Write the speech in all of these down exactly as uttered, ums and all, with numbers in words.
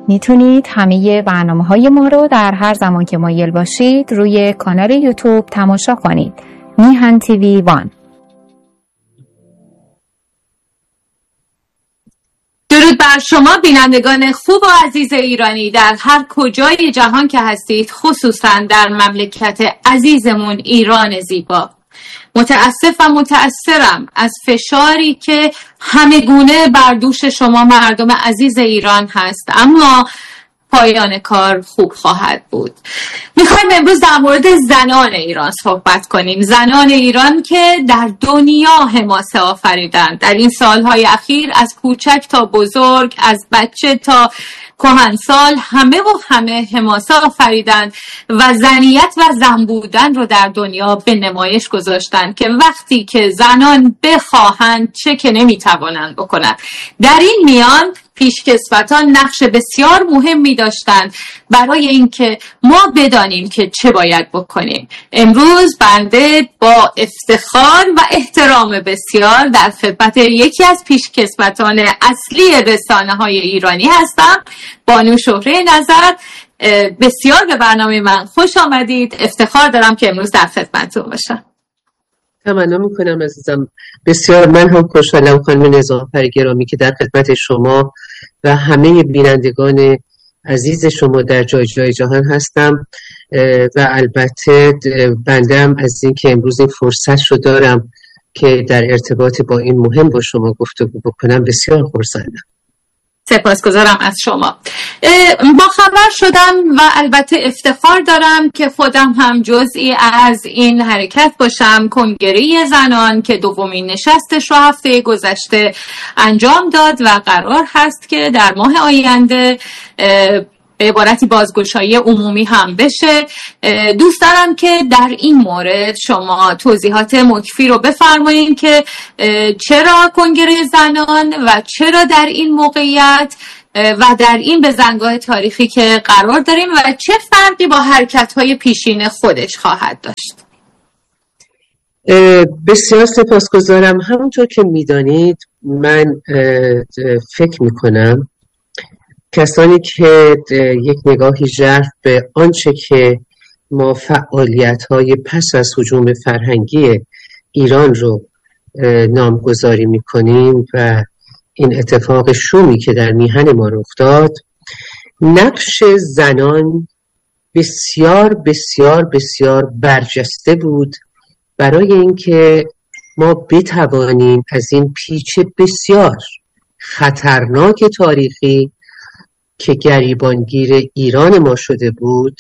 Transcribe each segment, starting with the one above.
میتونید همه برنامه‌های ما رو در هر زمان که مایل باشید روی کانال یوتیوب تماشا کنید. میهن تیوی وان. درود بر شما بینندگان خوب و عزیز ایرانی در هر کجای جهان که هستید، خصوصا در مملکت عزیزمون ایران زیبا. متاسف و متأثرم از فشاری که همه گونه بر دوش شما مردم عزیز ایران هست، اما پایان کار خوب خواهد بود. میخوایم امروز در مورد زنان ایران صحبت کنیم. زنان ایران که در دنیا حماسه آفریدند در این سالهای اخیر، از کوچک تا بزرگ، از بچه تا کهنسال، همه و همه حماسه آفریدند و زنیت و زن بودن رو در دنیا به نمایش گذاشتند که وقتی که زنان بخواهند چه که نمیتوانند بکنند. در این میان پیشکسوتان نقش بسیار مهمی داشتند برای اینکه ما بدانیم که چه باید بکنیم. امروز بنده با افتخار و احترام بسیار در خدمت یکی از پیشکسوتان اصلی رسانه‌های ایرانی هستم، بانو شهره نظر. بسیار به برنامه من خوش آمدید. افتخار دارم که امروز در خدمتتون باشم. تمنا میکنم عزیزم. بسیار من هم خوشحالم خانم نظامپر گرامی که در خدمت شما و همه بینندگان عزیز شما در جای جای جهان هستم و البته بندم از این که امروز این فرصت رو دارم که در ارتباط با این مهم با شما گفتگو بکنم بسیار خرسندم. سپاسگزارم از شما. با خبر شدم و البته افتخار دارم که خودم هم جزئی از این حرکت باشم. کنگره زنان که دومین نشستش رو هفته گذشته انجام داد و قرار هست که در ماه آینده به عبارتی بازگشایی عمومی هم بشه. دوست دارم که در این مورد شما توضیحات مکفی رو بفرمایید که چرا کنگره زنان و چرا در این موقعیت و در این بزنگاه تاریخی که قرار داریم و چه فرقی با حرکت‌های پیشین خودش خواهد داشت. بسیار سپاسگزارم. همونطور که میدانید من فکر میکنم کسانی که یک نگاهی ژرف به آنچه که ما فعالیت‌های پس از هجوم فرهنگی ایران رو نامگذاری می‌کنیم و این اتفاق شومی که در میهن ما رخ داد، نقش زنان بسیار بسیار بسیار برجسته بود برای اینکه ما بتوانیم از این پیچ بسیار خطرناک تاریخی که گریبانگیر ایران ما شده بود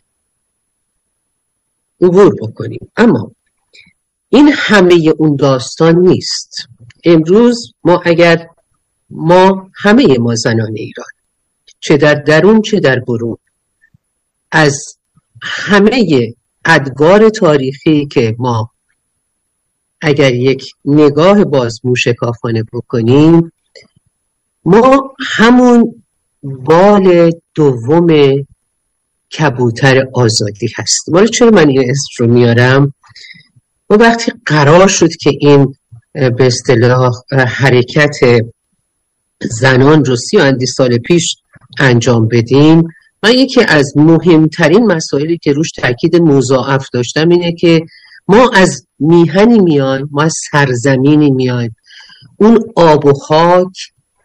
عبور بکنیم. اما این همه اون داستان نیست. امروز ما اگر ما همه ما زنان ایران، چه در درون چه در برون، از همه ادوار تاریخی که ما اگر یک نگاه باز موشکافانه بکنیم، ما همون بال دوم کبوتر آزادی هست. ولی چرا من این اسم رو میارم؟ و وقتی قرار شد که این به اصطلاح حرکت زنان رو سی و اندی سال پیش انجام بدیم، من یکی از مهمترین مسائلی که روش تاکید مضاعف داشتم اینه که ما از میهنی میایم، ما از سرزمینی میایم، اون آب و خاک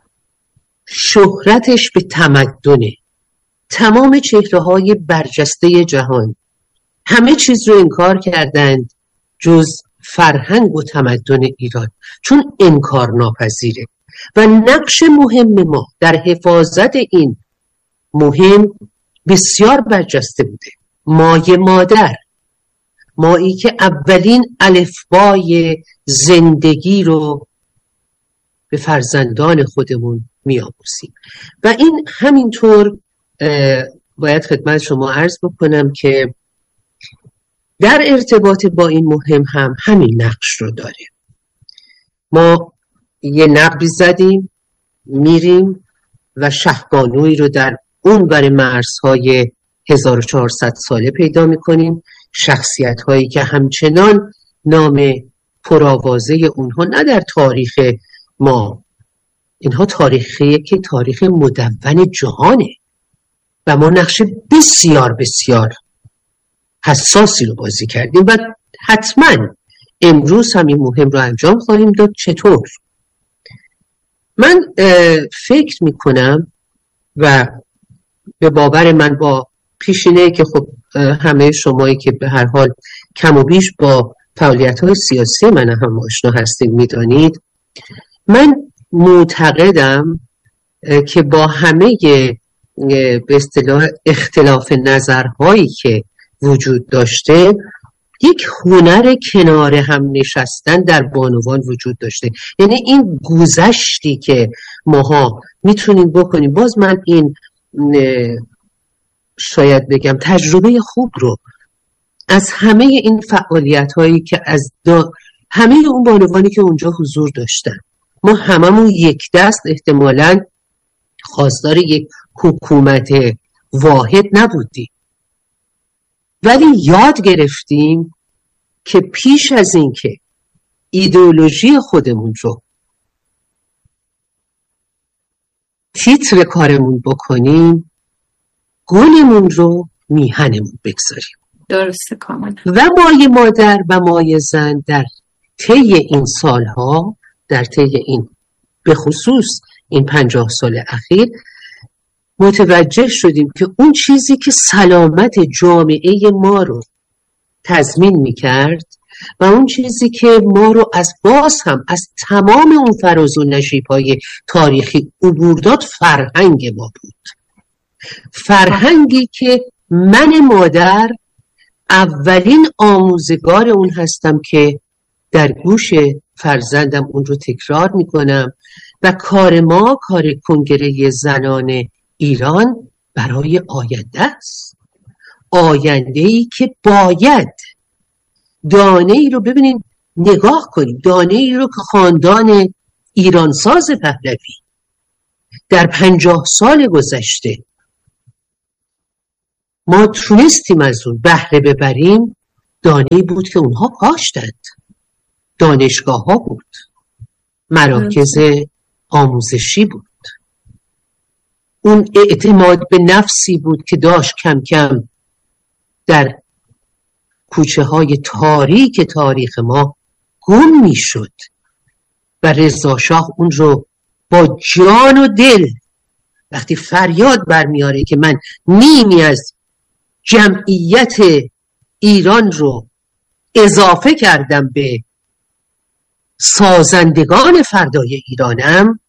شهرتش به تمدنه، تمام چهره‌های برجسته جهان همه چیز رو انکار کردند جز فرهنگ و تمدن ایران، چون انکار ناپذیره و نقش مهم ما در حفاظت این مهم بسیار برجسته بوده. مایه مادر، مایی که اولین الفبای زندگی رو به فرزندان خودمون می‌آموزیم و این همینطور باید خدمت شما عرض بکنم که در ارتباط با این مهم هم همین نقش رو داره. ما یه نقبی زدیم، میریم و شهبانویی رو در اون بر مرزهای هزار و چهارصد ساله پیدا میکنیم، شخصیت هایی که همچنان نام پرآوازه اونها نه در تاریخ ما، اینها تاریخی که تاریخ مدون جهانه. و ما نقش بسیار بسیار حساسی رو بازی کردیم و حتما امروز هم این مهم رو انجام خواهیم داد. چطور؟ من فکر میکنم و به باور من با پیشینه که خب همه شمایی که به هر حال کم و بیش با فعالیت‌های سیاسی من هم آشنا هستید میدانید، من معتقدم که با همه به اصطلاح اختلاف نظرهایی که وجود داشته، یک هنر کنار هم نشستن در بانوان وجود داشته. یعنی این گذشتی که ماها میتونیم بکنیم، باز من این شاید بگم تجربه خوب رو از همه این فعالیت هایی که از دا همه اون بانوانی که اونجا حضور داشتن، ما هممون یک دست احتمالاً خواستار یک حکومت واحد نبودیم، ولی یاد گرفتیم که پیش از این که ایدئولوژی خودمون رو تیتر کارمون بکنیم، گلمون رو میهنمون بگذاریم. درسته کاملا. و مایه مادر و مایه زن در طی این سالها، در طی این به خصوص این پنجاه سال اخیر متوجه شدیم که اون چیزی که سلامت جامعه ما رو تضمین میکرد و اون چیزی که ما رو از باز هم از تمام اون فراز و نشیب‌های تاریخی عبور داد، فرهنگ ما بود. فرهنگی که من مادر اولین آموزگار اون هستم که در گوش فرزندم اون رو تکرار میکنم و کار ما، کار کنگره زنان ایران برای آینده است. آینده‌ای که باید دانه ای رو ببینید، نگاه کنید، دانه ای رو که خاندان ایرانساز پهلوی در پنجاه سال گذشته ما تونستیم از اون بهره ببریم، دانه‌ای بود که اونها کاشتند. دانشگاه ها بود، مراکز آموزشی بود، اون اعتماد به نفسی بود که داشت کم کم در کوچه های تاریک تاریخ ما گم می شد و رضا شاه اون رو با جان و دل وقتی فریاد برمیاره که من نیمی از جمعیت ایران رو اضافه کردم به سازندگان فردای ایرانم،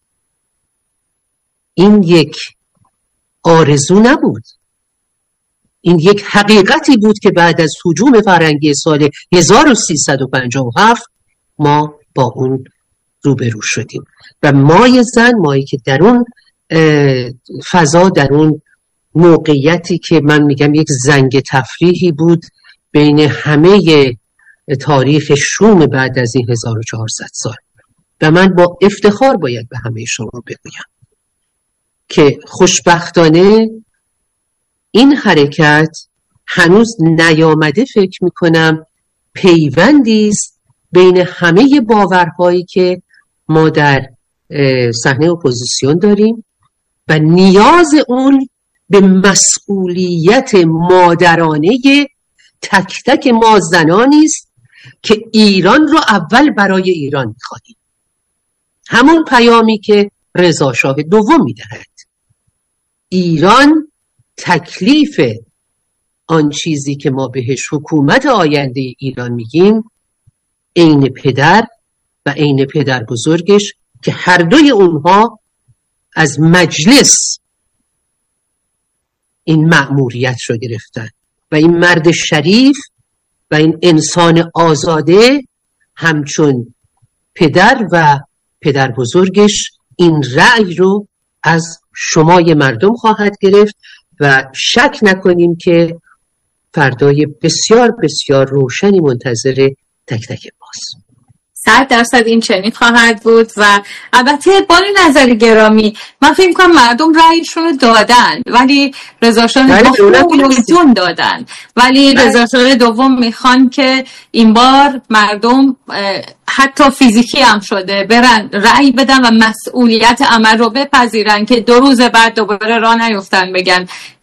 این یک آرزو نبود، این یک حقیقتی بود که بعد از هجوم فرنگی سال هزار و سیصد و پنجاه و هفت ما با اون روبرو شدیم و مای زن، مایی که در اون فضا، در اون موقعیتی که من میگم یک زنگ تفریحی بود بین همه تاریخ شوم بعد از این هزار و چهارصد سال، و من با افتخار باید به همه شما بگویم که خوشبختانه این حرکت هنوز نیامده. فکر میکنم پیوندی است بین همه باورهایی که ما در صحنه اپوزیسیون داریم و نیاز اون به مسئولیت مادرانه تک تک ما زنانی است که ایران رو اول برای ایران می‌خواهیم. همون پیامی که رضا شاه دوم می‌دهد. ایران تکلیف آن چیزی که ما بهش حکومت آینده ایران میگیم، عین پدر و عین پدر بزرگش که هر دوی اونها از مجلس این مأموریت رو گرفتن و این مرد شریف و این انسان آزاده همچون پدر و پدر بزرگش این رأی رو از شمای مردم خواهد گرفت و شک نکنیم که فردای بسیار بسیار روشنی منتظر تک تک ماست. صد درصد این چنین خواهد بود. و البته بانی نظر گرامی، من فکر کنم مردم رأیشون رو دادن ولی رضا شاه دوم دادن ولی رضا شاه دوم میخوان که این بار مردم حتی فیزیکی هم شده برن رأی بدن و مسئولیت عمل رو بپذیرن که دو روز بعد دوباره راه نیفتن بگن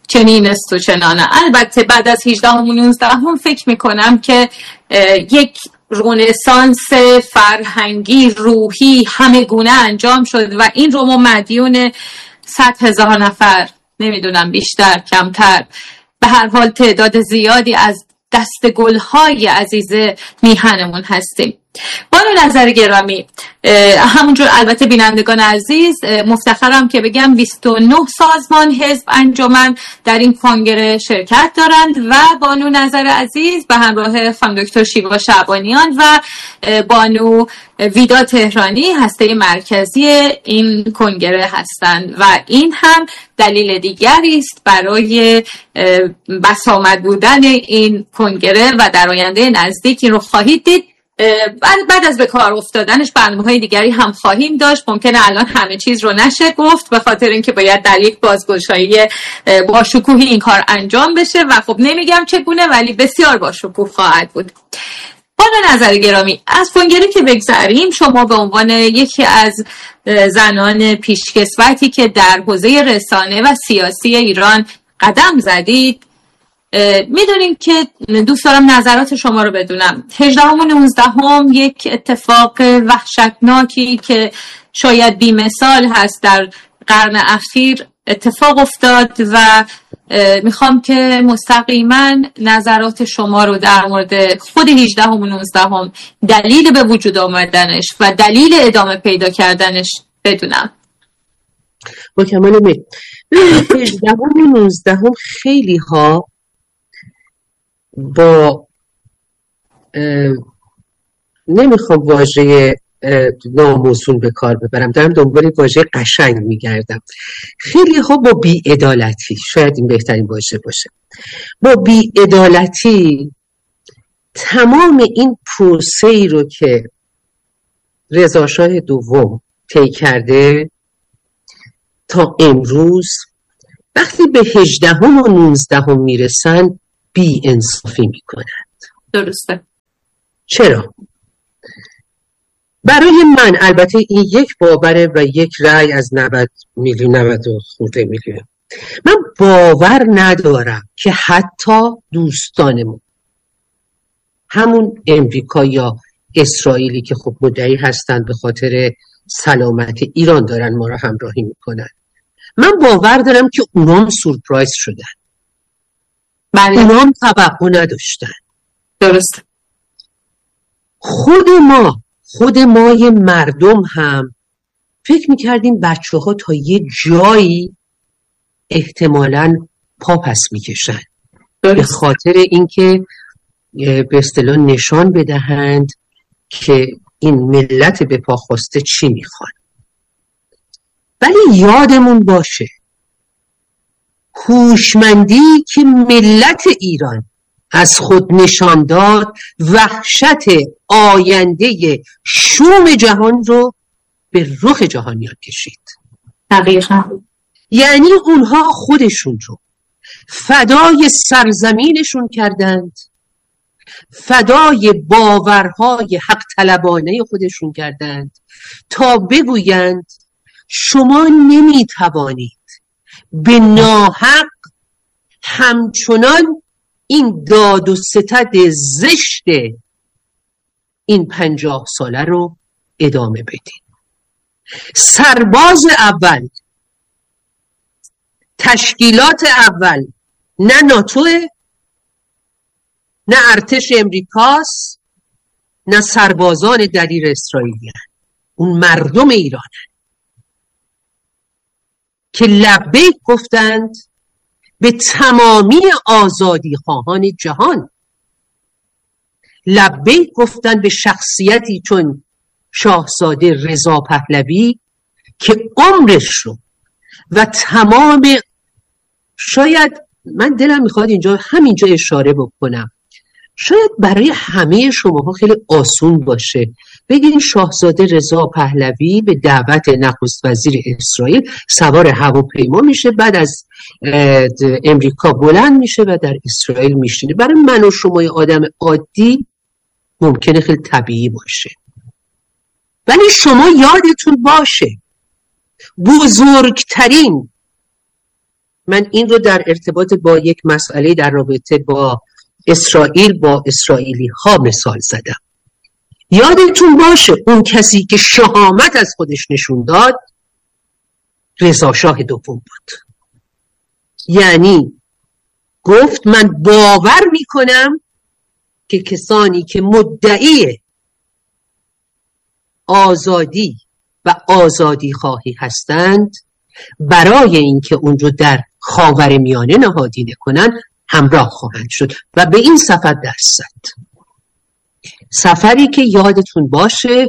چنین است و چنانه. البته بعد از هجدهم و نوزدهم فکر میکنم که یک رنسانس فرهنگی روحی همه گونه انجام شد و این رو ما مدیون صد هزار نفر، نمیدونم بیشتر کمتر، به هر حال تعداد زیادی از دست گلهای عزیز میهنمون هستیم. بانو نظر گرامی، همونجور البته بینندگان عزیز، مفتخرم که بگم بیست و نه سازمان حزب انجمن در این کنگره شرکت دارند و بانو نظر عزیز به همراه خانم دکتر شیوا شعبانیان و بانو ویدا تهرانی هسته مرکزی این کنگره هستند و این هم دلیل دیگری است برای بسامد بودن این کنگره و در آینده نزدیک این رو خواهید دید. بعد بعد از به کار افتادنش برنامه‌های دیگری هم خواهیم داشت. ممکنه الان همه چیز رو نشه گفت به خاطر اینکه باید در یک بازگشایی با شکوهی این کار انجام بشه و خب نمیگم چگونه، ولی بسیار با شکوه خواهد بود. بانو نظر گرامی، از کنگره که بگذریم، شما به عنوان یکی از زنان پیشکسوتی که در حوزه رسانه و سیاسی ایران قدم زدید، میدونیم که دوست دارم نظرات شما رو بدونم. هجدهم و نوزدهم یک اتفاق وحشتناکی که شاید بی‌مثال هست در قرن اخیر اتفاق افتاد و میخوام که مستقیما نظرات شما رو در مورد خود هجدهم و نوزدهم، دلیل به وجود آمدنش و دلیل ادامه پیدا کردنش بدونم. با کمال میل. هجدهم و نوزدهم خیلی ها با نمیخوام واژه ناموسون به کار ببرم، دارم دنبال واژه قشنگ میگردم. خیلی ها با بی‌عدالتی، شاید این بهترین واژه باشه، با بی‌عدالتی تمام این پروسه‌ای رو که رضا شاه دوم طی کرده تا امروز، وقتی به هجدهم و نوزدهم میرسن بی انصافی میکنند. درسته. چرا؟ برای من البته این یک باوره و یک رأی از نود میلیون، نود و خورده میلیون، من باور ندارم که حتی دوستانمون، همون امریکا یا اسرائیلی که خب مدعی هستند به خاطر سلامت ایران دارن ما را همراهی میکنن، من باور دارم که اونام سورپرایز شدن. بله. اونام توقع نداشتن. درست. خود ما خود مای مردم هم فکر میکردیم بچه ها تا یه جایی احتمالاً پا پس میکشن به خاطر اینکه به اصطلاح نشان بدهند که این ملت به پا خواسته چی میخوان. ولی یادمون باشه هوشمندی که ملت ایران از خود نشان داد وحشت آینده شوم جهان رو به رخ جهانیان کشید. دقیقاً. یعنی اونها خودشون رو فدای سرزمینشون کردند، فدای باورهای حق طلبانه خودشون کردند تا بگویند شما نمیتوانید به ناحق همچنان این داد و ستد زشت این پنجاه ساله رو ادامه بدید. سرباز اول، تشکیلات اول، نه ناتوه، نه ارتش امریکاست، نه سربازان دلیر اسرائیلی، اون مردم ایران که لبیک گفتند به تمامی آزادی خواهان جهان، لبیک گفتند به شخصیتی چون شاهزاده رضا پهلوی که عمرش رو و تمام، شاید من دلم میخواد اینجا همینجا اشاره بکنم، شاید برای همه شماها خیلی آسون باشه بگید شاهزاده رضا پهلوی به دعوت نخست وزیر اسرائیل سوار هواپیما میشه، بعد از امریکا بلند میشه و در اسرائیل میشینه. برای من و شما آدم عادی ممکنه خیلی طبیعی باشه، ولی شما یادتون باشه بزرگترین من این رو در ارتباط با یک مسئله در رابطه با اسرائیل با اسرائیلی ها مثال زدم. یادتون باشه اون کسی که شهامت از خودش نشون داد رضا شاه دوم بود. یعنی گفت من باور میکنم که کسانی که مدعی آزادی و آزادی خواهی هستند برای اینکه اون رو در خاورمیانه نهادینه کنن همراه خواهند شد و به این سفر دست زد. سفری که یادتون باشه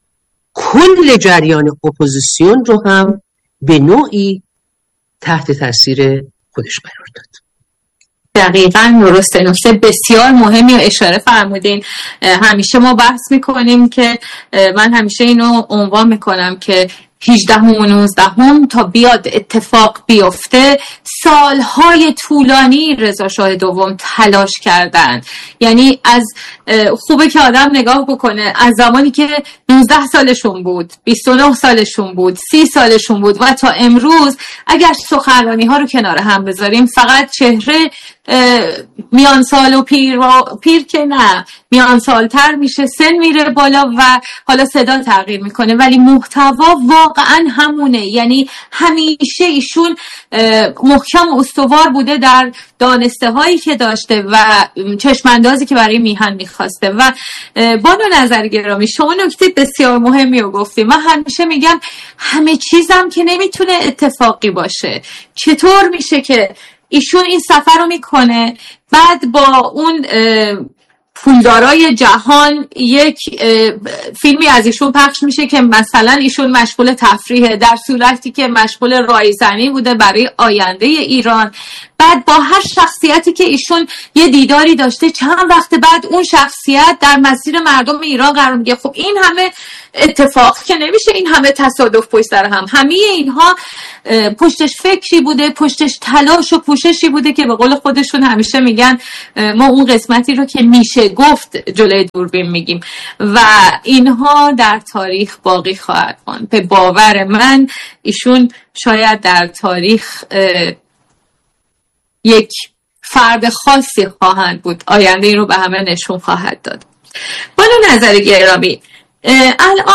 کل جریان اپوزیسیون رو هم به نوعی تحت تاثیر خودش قرار داد. دقیقاً درسته، نکته بسیار مهمی و اشاره فرمودین. همیشه ما بحث میکنیم که من همیشه اینو عنوان میکنم که هجدهم و نوزدهم تا بیاد اتفاق بیفته سالهای طولانی رضا شاه دوم تلاش کردن. یعنی از خوبه که آدم نگاه بکنه از زمانی که نوزده سالشون بود، بیست و نه سالشون بود، سی سالشون بود و تا امروز اگر سخنرانی ها رو کنار هم بذاریم فقط چهره میان سال و پیر و پیر که نه میان سالتر میشه، سن میره بالا و حالا صدا تغییر میکنه ولی محتوا واقعا همونه. یعنی همیشه ایشون محکم و استوار بوده در دانسته هایی که داشته و چشماندازی که برای میهن میخواسته. و بانو نظر گرامی شما نکته بسیار مهمی رو گفتیم. من همیشه میگم همه چیزم که نمیتونه اتفاقی باشه. چطور میشه که ایشون این سفر رو میکنه بعد با اون پولدارای جهان یک فیلمی از ایشون پخش میشه که مثلا ایشون مشغول تفریحه در صورتی که مشغول رایزنی بوده برای آینده ایران. بعد با هر شخصیتی که ایشون یه دیداری داشته چند وقت بعد اون شخصیت در مسیر مردم ایران قرار میگه. خب این همه اتفاق که نمیشه، این همه تصادف پشت سر هم. همه اینها پشتش فکری بوده، پشتش تلاش و پوششی بوده که به قول خودشون همیشه میگن ما اون قسمتی رو که میشه گفت جلوی دوربین میگیم و اینها در تاریخ باقی خواهد ماند. به باور من ایشون شاید در تاریخ یک فرد خاصی خواهند بود، آینده این رو به همه نشون خواهد داد. بانو نظر گرامی، الان